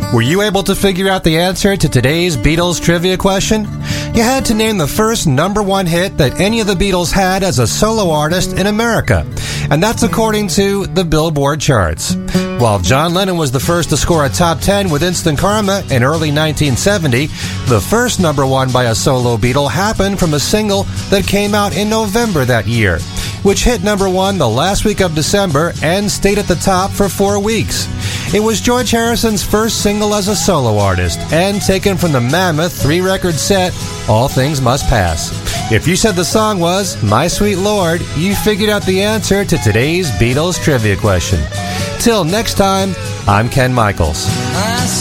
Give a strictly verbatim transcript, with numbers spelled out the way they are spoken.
Were you able to figure out the answer to today's Beatles trivia question? You had to name the first number one hit that any of the Beatles had as a solo artist in America, and that's according to the Billboard charts. While John Lennon was the first to score a top ten with Instant Karma in early nineteen seventy, the first number one by a solo Beatle happened from a single that came out in November that year, which hit number one the last week of December and stayed at the top for four weeks. It was George Harrison's first single as a solo artist, and taken from the mammoth three-record set, All Things Must Pass. If you said the song was My Sweet Lord, you figured out the answer to today's Beatles trivia question. Till next time, I'm Ken Michaels.